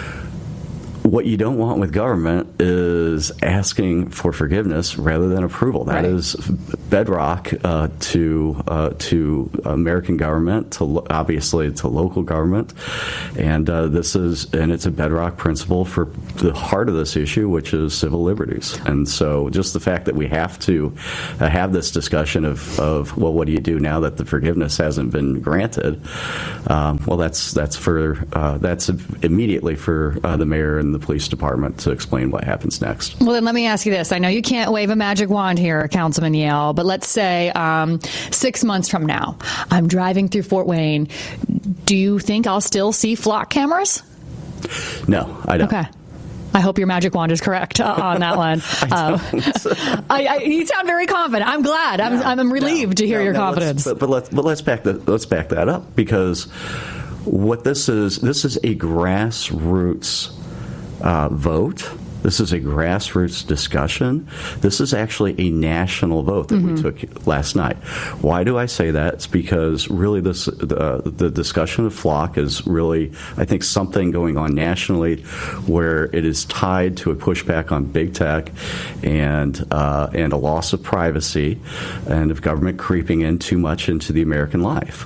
What you don't want with government is asking for forgiveness rather than approval. That right. is bedrock uh, to uh, to American government, to lo- obviously to local government, and uh, this is and it's a bedrock principle for the heart of this issue, which is civil liberties. And so, just the fact that we have to uh, have this discussion of, of well, what do you do now that the forgiveness hasn't been granted? Um, well, that's that's for uh, that's immediately for uh, the mayor and the police department to explain what happens next. Well, then let me ask you this. I know you can't wave a magic wand here, Councilman Yale, but let's say um, six months from now, I'm driving through Fort Wayne. Do you think I'll still see flock cameras? No, I don't. Okay. I hope your magic wand is correct uh, on that one. Uh, I, I, you sound very confident. I'm glad. I'm, no, I'm relieved no, to hear no, your no, confidence. But, but let's but let's back that let's back that up, because what this is this is a grassroots Uh, vote. This is a grassroots discussion. This is actually a national vote that mm-hmm. we took last night. Why do I say that? It's because really this uh, the discussion of flock is really, I think, something going on nationally where it is tied to a pushback on big tech and uh, and a loss of privacy and of government creeping in too much into the American life.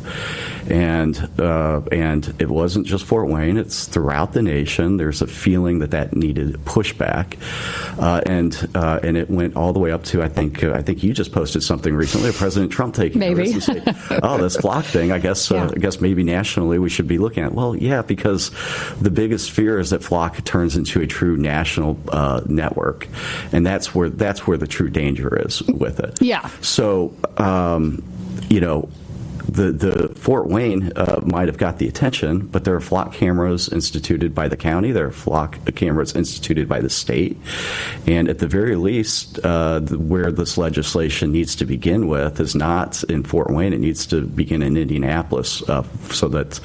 And uh, and it wasn't just Fort Wayne; it's throughout the nation. There's a feeling that that needed pushback, uh, and uh, and it went all the way up to I think uh, I think you just posted something recently of President Trump taking maybe. notice and say, oh, this flock thing. I guess uh, yeah. I guess maybe nationally we should be looking at. Well, yeah, because the biggest fear is that flock turns into a true national uh, network, and that's where that's where the true danger is with it. Yeah. So um, you know. The, the Fort Wayne uh, might have got the attention, but there are flock cameras instituted by the county. There are flock cameras instituted by the state. And at the very least, uh, the, where this legislation needs to begin with is not in Fort Wayne. It needs to begin in Indianapolis uh, so that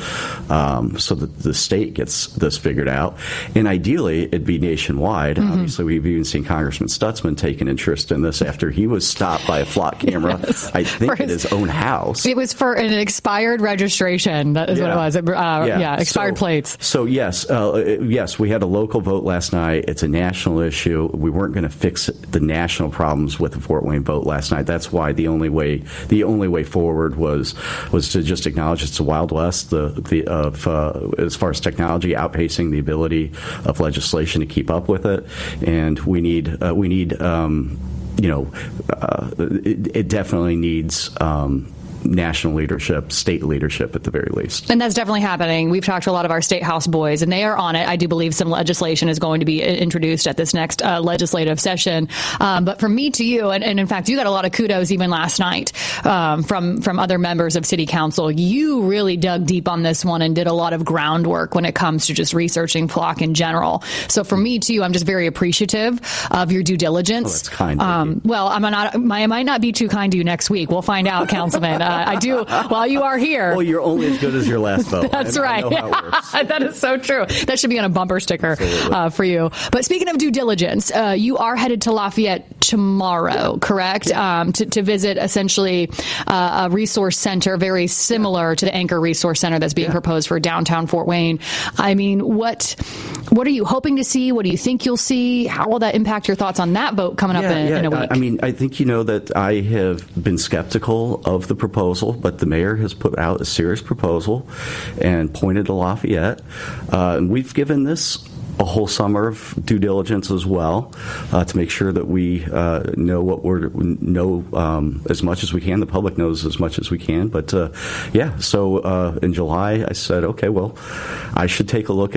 um, so that the state gets this figured out. And ideally, it'd be nationwide. Mm-hmm. Obviously, we've even seen Congressman Stutzman take an interest in this after he was stopped by a flock camera, yes. I think, his, at his own house. It was for an expired registration. That is yeah. what it was. Uh, yeah. yeah, expired so, plates. So yes, uh, yes, we had a local vote last night. It's a national issue. We weren't going to fix the national problems with the Fort Wayne vote last night. That's why the only way the only way forward was was to just acknowledge it's the Wild West. The the of uh, as far as technology outpacing the ability of legislation to keep up with it, and we need uh, we need um, you know uh, it, it definitely needs. Um, national leadership, state leadership at the very least. And that's definitely happening. We've talked to a lot of our state house boys, and they are on it. I do believe some legislation is going to be introduced at this next uh, legislative session. Um, but from me to you, and, and in fact, you got a lot of kudos even last night um, from, from other members of City Council. You really dug deep on this one and did a lot of groundwork when it comes to just researching flock in general. So for me to you, I'm just very appreciative of your due diligence. Oh, that's kind of um, you. Well, I'm not, I might not be too kind to you next week. We'll find out, Councilman. Uh, I do. While you are here. Well, you're only as good as your last vote. That's I, right. I know how it works. That is so true. That should be on a bumper sticker uh, for you. But speaking of due diligence, uh, you are headed to Lafayette tomorrow, yeah. correct? Yeah. Um, to, to visit essentially uh, a resource center very similar yeah. to the Anchor Resource Center that's being yeah. proposed for downtown Fort Wayne. I mean, what what are you hoping to see? What do you think you'll see? How will that impact your thoughts on that vote coming yeah, up in, yeah. in a week? I mean, I think you know that I have been skeptical of the proposal, but the mayor has put out a serious proposal and pointed to Lafayette. Uh, and we've given this a whole summer of due diligence as well uh, to make sure that we uh, know what we're know um, as much as we can. The public knows as much as we can. But uh, yeah, so uh, in July, I said, okay, well, I should take a look at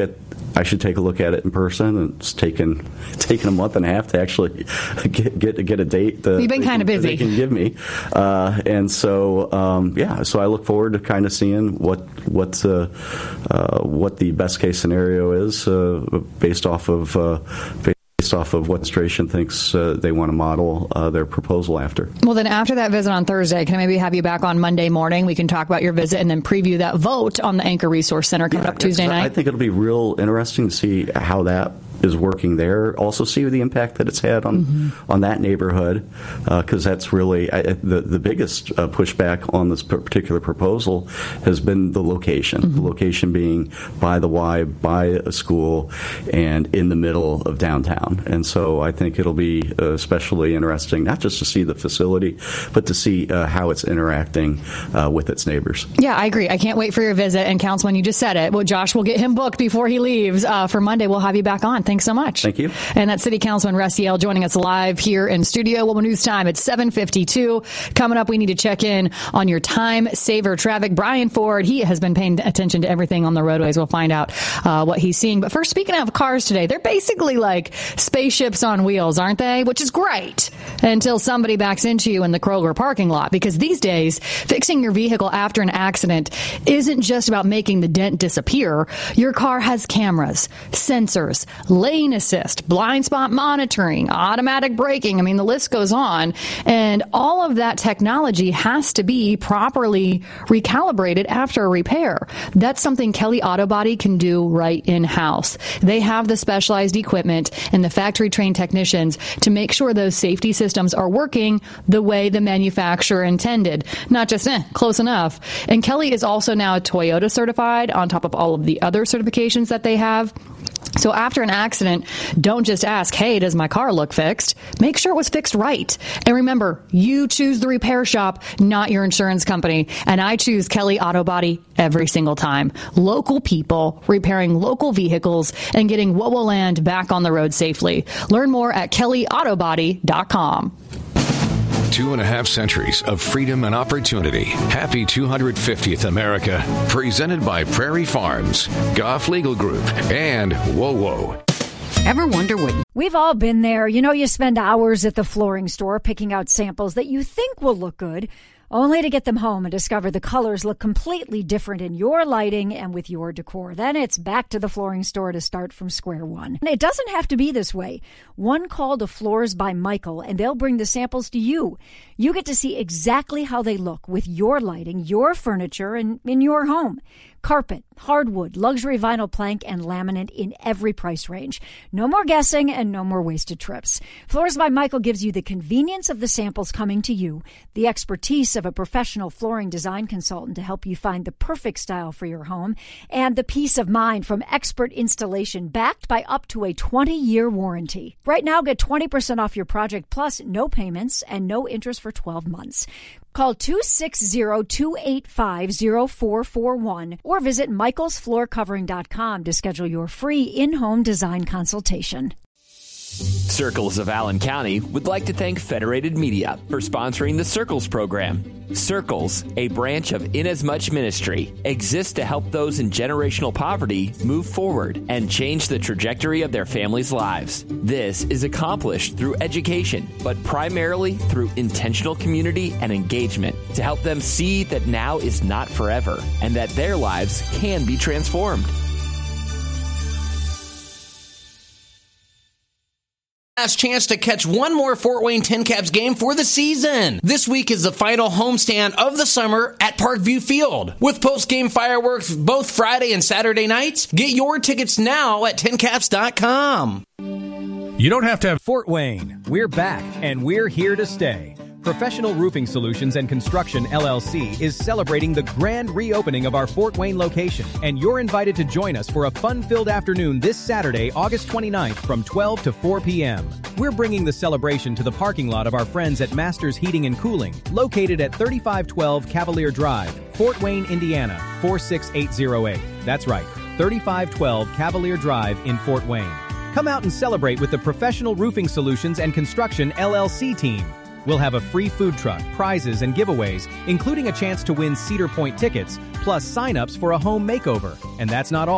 I should take a look at it in person. And it's taken taken a month and a half to actually get get, get a date. That You've been kind of busy. They can give me, uh, and so um, yeah. So I look forward to kind of seeing what what uh, uh, what the best case scenario is uh, based off of. Uh, based off of what the administration thinks uh, they want to model uh, their proposal after. Well, then after that visit on Thursday, can I maybe have you back on Monday morning? We can talk about your visit and then preview that vote on the Anchor Resource Center coming yeah, up Tuesday night. I think it'll be real interesting to see how that is working there. Also see the impact that it's had on mm-hmm. on that neighborhood, because uh, that's really I, the the biggest uh, pushback on this particular proposal has been the location. Mm-hmm. The location being by the Y, by a school, and in the middle of downtown. And so I think it'll be uh, especially interesting, not just to see the facility, but to see uh, how it's interacting uh, with its neighbors. Yeah, I agree. I can't wait for your visit. And Councilman, you just said it. Well, Josh, we'll get him booked before he leaves uh, for Monday. We'll have you back on. Thanks so much. Thank you. And that's City Councilman Russ Yale joining us live here in studio. Well, news time at seven fifty-two. Coming up, we need to check in on your time saver traffic. Brian Ford, he has been paying attention to everything on the roadways. We'll find out uh, what he's seeing. But first, speaking of cars today, they're basically like spaceships on wheels, aren't they? Which is great until somebody backs into you in the Kroger parking lot. Because these days, fixing your vehicle after an accident isn't just about making the dent disappear. Your car has cameras, sensors, lane assist, blind spot monitoring, automatic braking. I mean, the list goes on. And all of that technology has to be properly recalibrated after a repair. That's something Kelly Auto Body can do right in-house. They have the specialized equipment and the factory-trained technicians to make sure those safety systems are working the way the manufacturer intended. Not just, eh, close enough. And Kelly is also now Toyota certified on top of all of the other certifications that they have. So after an accident, don't just ask, hey, does my car look fixed? Make sure it was fixed right. And remember, you choose the repair shop, not your insurance company. And I choose Kelly Auto Body every single time. Local people repairing local vehicles and getting WOWO land back on the road safely. Learn more at kelly auto body dot com. Two and a half centuries of freedom and opportunity. Happy two hundred fiftieth America. Presented by Prairie Farms, Goff Legal Group, and WOWO. Ever wonder what... We've all been there. You know, you spend hours at the flooring store picking out samples that you think will look good, only to get them home and discover the colors look completely different in your lighting and with your decor. Then it's back to the flooring store to start from square one. And it doesn't have to be this way. One call to Floors by Michael, and they'll bring the samples to you. You get to see exactly how they look with your lighting, your furniture, and in your home. Carpet, hardwood, luxury vinyl plank, and laminate in every price range. No more guessing and no more wasted trips. Floors by Michael gives you the convenience of the samples coming to you, the expertise of a professional flooring design consultant to help you find the perfect style for your home, and the peace of mind from expert installation backed by up to a twenty-year warranty. Right now, get twenty percent off your project plus no payments and no interest for twelve months. Call two six zero, two eight five, zero four four one or visit michaels floor covering dot com to schedule your free in-home design consultation. Circles of Allen County would like to thank Federated Media for sponsoring the Circles program. Circles, a branch of Inasmuch Ministry, exists to help those in generational poverty move forward and change the trajectory of their families' lives. This is accomplished through education, but primarily through intentional community and engagement to help them see that now is not forever and that their lives can be transformed. Last chance to catch one more Fort Wayne Tin Caps game for the season. This week is the final homestand of the summer at Parkview Field. With post-game fireworks both Friday and Saturday nights, get your tickets now at tin caps dot com. You don't have to have Fort Wayne. We're back, and we're here to stay. Professional Roofing Solutions and Construction, L L C, is celebrating the grand reopening of our Fort Wayne location, and you're invited to join us for a fun-filled afternoon this Saturday, August twenty-ninth from twelve to four p.m. We're bringing the celebration to the parking lot of our friends at Masters Heating and Cooling, located at thirty-five twelve Cavalier Drive, Fort Wayne, Indiana, four six eight zero eight. That's right, thirty-five twelve Cavalier Drive in Fort Wayne. Come out and celebrate with the Professional Roofing Solutions and Construction, L L C team. We'll have a free food truck, prizes, and giveaways, including a chance to win Cedar Point tickets, plus sign-ups for a home makeover. And that's not all.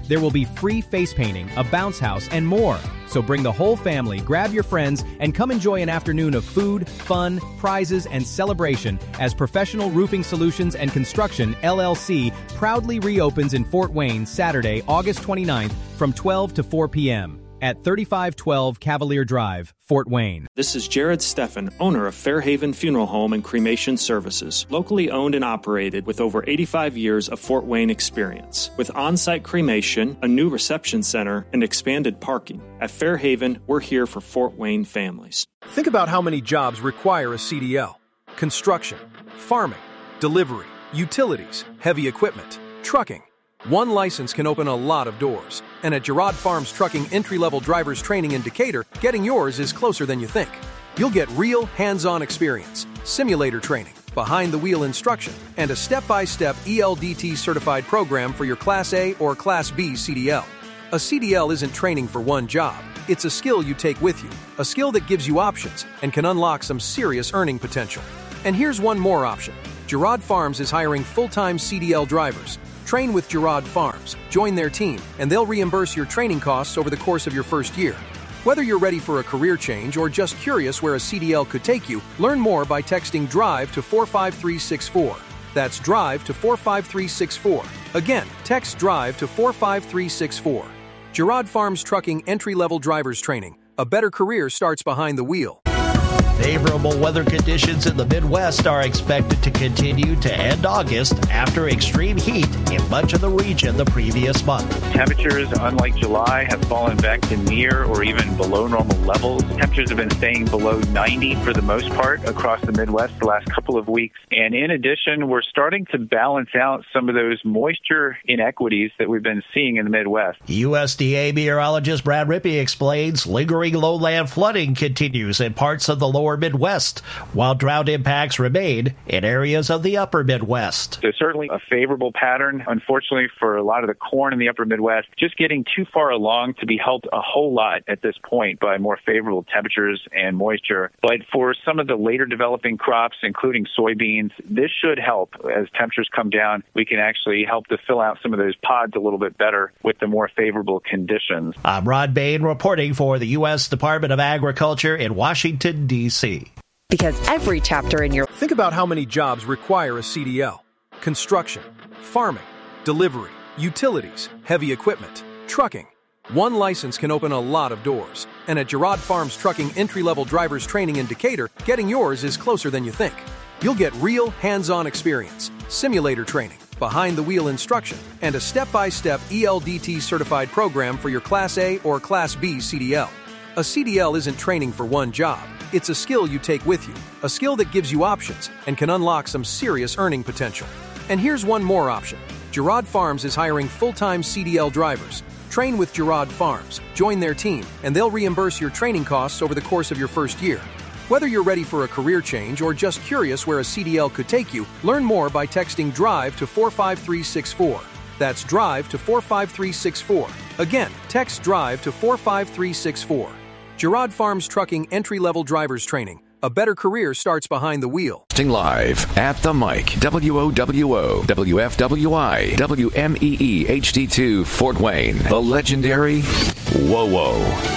There will be free face painting, a bounce house, and more. So bring the whole family, grab your friends, and come enjoy an afternoon of food, fun, prizes, and celebration as Professional Roofing Solutions and Construction, L L C, proudly reopens in Fort Wayne Saturday, August twenty-ninth from twelve to four p.m. at thirty-five twelve Cavalier Drive, Fort Wayne. This is Jared Steffen, owner of Fairhaven Funeral Home and Cremation Services, locally owned and operated with over eighty-five years of Fort Wayne experience. With on-site cremation, a new reception center, and expanded parking. At Fairhaven, we're here for Fort Wayne families. Think about how many jobs require a C D L. Construction, farming, delivery, utilities, heavy equipment, trucking. One license can open a lot of doors. And at Girard Farms Trucking Entry-Level Drivers Training in Decatur, getting yours is closer than you think. You'll get real hands-on experience, simulator training, behind-the-wheel instruction, and a step-by-step E L D T certified program for your Class A or Class B C D L. A C D L isn't training for one job. It's a skill you take with you, a skill that gives you options and can unlock some serious earning potential. And here's one more option. Girard Farms is hiring full-time C D L drivers. Train with Girard Farms, join their team, and they'll reimburse your training costs over the course of your first year. Whether you're ready for a career change or just curious where a C D L could take you, learn more by texting DRIVE to four five three six four. That's DRIVE to four five three six four. Again, text DRIVE to four five three six four. Girard Farms Trucking Entry-Level Drivers Training. A better career starts behind the wheel. Favorable weather conditions in the Midwest are expected to continue to end August after extreme heat in much of the region the previous month. Temperatures, unlike July, have fallen back to near or even below normal levels. Temperatures have been staying below ninety for the most part across the Midwest the last couple of weeks. And in addition, we're starting to balance out some of those moisture inequities that we've been seeing in the Midwest. U S D A meteorologist Brad Rippey explains lingering lowland flooding continues in parts of the lower Midwest, while drought impacts remain in areas of the upper Midwest. There's certainly a favorable pattern, unfortunately, for a lot of the corn in the upper Midwest, just getting too far along to be helped a whole lot at this point by more favorable temperatures and moisture. But for some of the later developing crops, including soybeans, this should help. As temperatures come down, we can actually help to fill out some of those pods a little bit better with the more favorable conditions. I'm Rod Bain reporting for the U S Department of Agriculture in Washington, D C Because every chapter in your... Think about how many jobs require a C D L. Construction, farming, delivery, utilities, heavy equipment, trucking. One license can open a lot of doors. And at Girard Farms Trucking Entry-Level Drivers Training in Decatur, getting yours is closer than you think. You'll get real hands-on experience, simulator training, behind-the-wheel instruction, and a step-by-step E L D T certified program for your Class A or Class B C D L. A C D L isn't training for one job. It's a skill you take with you, a skill that gives you options and can unlock some serious earning potential. And here's one more option. Girard Farms is hiring full-time C D L drivers. Train with Girard Farms, join their team, and they'll reimburse your training costs over the course of your first year. Whether you're ready for a career change or just curious where a C D L could take you, learn more by texting DRIVE to four five three six four. That's DRIVE to four five three six four. Again, text DRIVE to four five three six four. Girard Farms Trucking Entry-Level Drivers Training. A better career starts behind the wheel. Live at the mic, W O W O, W F W I, W M E E H D two, Fort Wayne. The legendary Whoa-Whoa.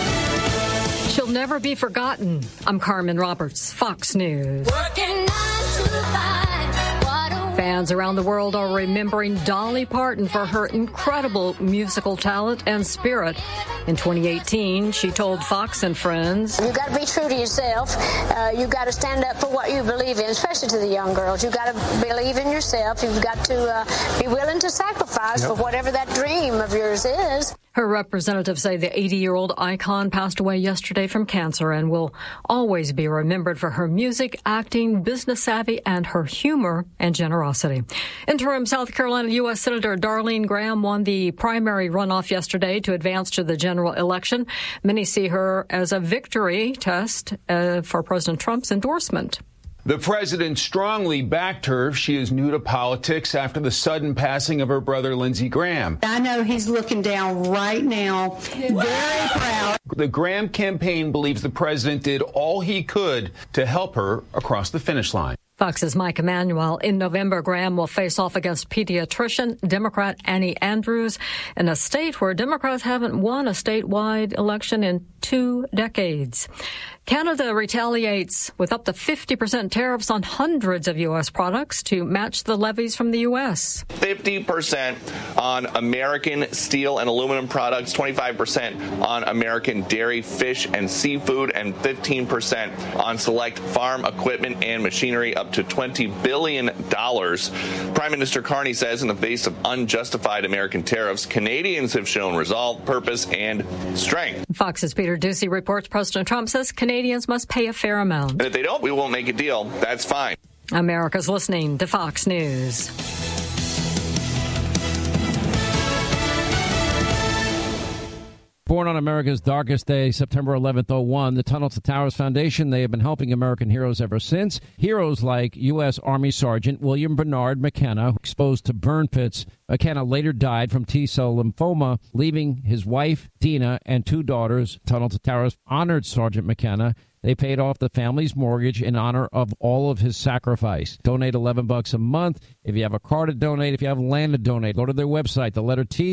She'll never be forgotten. I'm Carmen Roberts, Fox News. Fans around the world are remembering Dolly Parton for her incredible musical talent and spirit. In twenty eighteen, she told Fox and Friends, "You got to be true to yourself. Uh, you got to stand up for what you believe in, especially to the young girls. You got to believe in yourself. You've got to uh, be willing to sacrifice yep. for whatever that dream of yours is." Her representatives say the eighty-year-old icon passed away yesterday from cancer and will always be remembered for her music, acting, business savvy, and her humor and generosity. Interim South Carolina U S Senator Darlene Graham won the primary runoff yesterday to advance to the general election. Many see her as a victory test uh, for President Trump's endorsement. The president strongly backed her. She is new to politics after the sudden passing of her brother, Lindsey Graham. I know he's looking down right now, very proud. The Graham campaign believes the president did all he could to help her across the finish line. Fox's Mike Emanuel. In November, Graham will face off against pediatrician Democrat Annie Andrews in a state where Democrats haven't won a statewide election in two decades. Canada retaliates with up to fifty percent tariffs on hundreds of U S products to match the levies from the U S. fifty percent on American steel and aluminum products, twenty-five percent on American dairy, fish, and seafood, and fifteen percent on select farm equipment and machinery, up to twenty billion dollars. Prime Minister Carney says in the face of unjustified American tariffs, Canadians have shown resolve, purpose, and strength. Fox's Peter Ducey reports President Trump says Canadians must pay a fair amount. And if they don't, we won't make a deal. That's fine. America's listening to Fox News. Born on America's darkest day, September eleventh, oh one, the Tunnel to Towers Foundation, they have been helping American heroes ever since. Heroes like U S. Army Sergeant William Bernard McKenna, exposed to burn pits. McKenna later died from T-cell lymphoma, leaving his wife, Dina, and two daughters. Tunnel to Towers honored Sergeant McKenna. They paid off the family's mortgage in honor of all of his sacrifice. Donate eleven bucks a month. If you have a car to donate, if you have land to donate, go to their website, the letter T.